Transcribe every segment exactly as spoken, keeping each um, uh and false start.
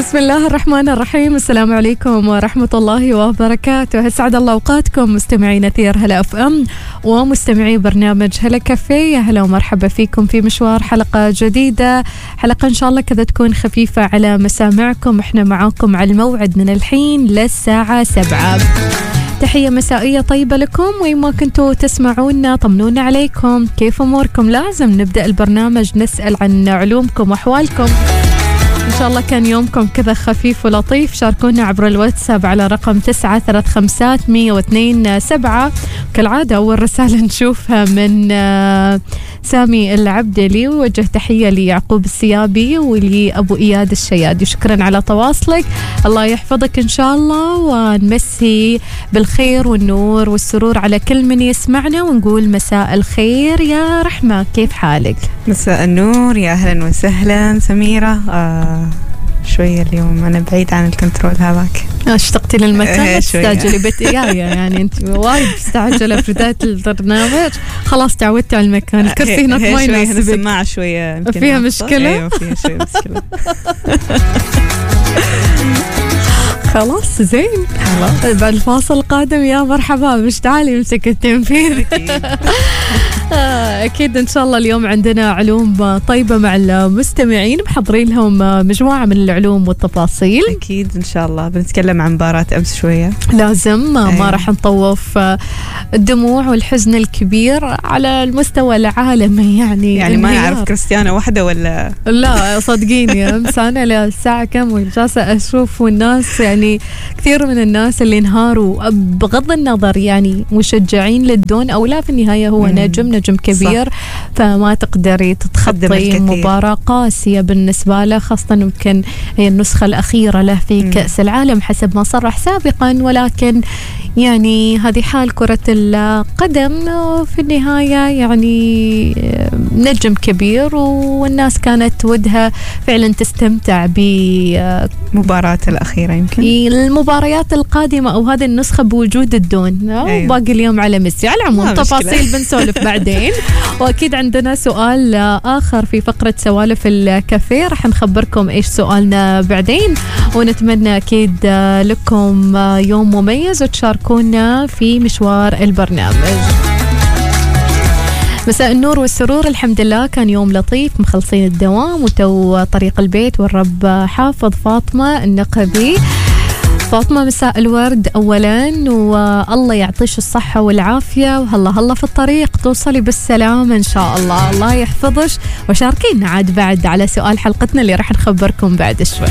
بسم الله الرحمن الرحيم. السلام عليكم ورحمة الله وبركاته. أسعد الله أوقاتكم مستمعين أثير هلا أف أم ومستمعي برنامج هلا كافيه. هلا ومرحبا فيكم في مشوار حلقة جديدة، حلقة إن شاء الله كذا تكون خفيفة على مسامعكم. إحنا معاكم على الموعد من الحين للساعة سبعة. تحية مسائية طيبة لكم وين ما كنتوا تسمعونا، طمنونا عليكم، كيف أموركم؟ لازم نبدأ البرنامج نسأل عن علومكم وأحوالكم. إن شاء الله كان يومكم كذا خفيف ولطيف. شاركونا عبر الواتساب على رقم تسعة ثلاث خمسات مية واثنين سبعة. كالعادة أول رسالة نشوفها من سامي العبدلي، ووجه تحية ليعقوب السيابي ولأبو إياد الشيادي. شكرا على تواصلك، الله يحفظك إن شاء الله، ونمسي بالخير والنور والسرور على كل من يسمعنا، ونقول مساء الخير يا رحمة، كيف حالك؟ مساء النور، يا أهلا وسهلا سميرة. آه شوية اليوم أنا بعيد عن الكنترول هذاك. اشتقتي للمكان؟ تستعجلي بتقاية يعني أنت وايد مستعجلة في بداية البرنامج. خلاص تعودتي على المكان، الكرسي هناك ما يناسبك. السماعة شوية فيها مشكلة. أيوة فيها شوية مشكلة. خلاص زين، خلاص بعد الفاصل القادم يا مرحبا، مش تعالي امسك التنفيذ. أكيد إن شاء الله اليوم عندنا علوم طيبة مع المستمعين، محضرين لهم مجموعة من العلوم والتفاصيل. أكيد إن شاء الله بنتكلم عن مباراة أمس شوية، لازم ما أيه. راح نطوف الدموع والحزن الكبير على المستوى العالمي. يعني يعني ما يعرف كريستيانو واحدة ولا لا؟ صدقيني أمس أنا للساعة كم وجالسة أشوف، والناس يعني كثير من الناس اللي انهاروا بغض النظر يعني مشجعين للدون أو لا، في النهاية هو مم. نجم نجم كبير، صح. فما تقدري تتخطي مباراة قاسية بالنسبة له، خاصة يمكن هي النسخة الأخيرة له في مم. كأس العالم حسب ما صرح سابقا، ولكن يعني هذه حال كرة القدم في النهاية. يعني نجم كبير والناس كانت ودها فعلا تستمتع بمباراة الأخيرة، يمكن المباريات القادمة أو هذه النسخة بوجود الدون. أيوة. باقي اليوم على ميسي. على العموم تفاصيل بنسولف بعدين. وأكيد عندنا سؤال آخر في فقرة سوالف الكافيه، رح نخبركم إيش سؤالنا بعدين، ونتمنى أكيد لكم يوم مميز وتشاركونا في مشوار البرنامج. مساء النور والسرور، الحمد لله كان يوم لطيف، مخلصين الدوام وتو طريق البيت والرب حافظ. فاطمة النقبي. فاطمة مساء الورد أولا، والله يعطيش الصحة والعافية، وهلا هلا في الطريق توصلي بالسلامة إن شاء الله. الله يحفظش، وشاركينا عاد بعد على سؤال حلقتنا اللي راح نخبركم بعد شوي.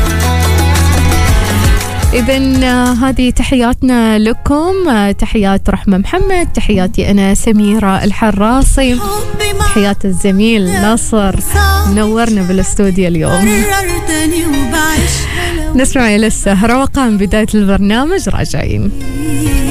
إذن هذه تحياتنا لكم، تحيات رحمة محمد، تحياتي أنا سميرة الحراسي، تحيات الزميل ناصر نورنا بالاستوديو اليوم. نسمع لسه روقان بداية البرنامج، راجعين.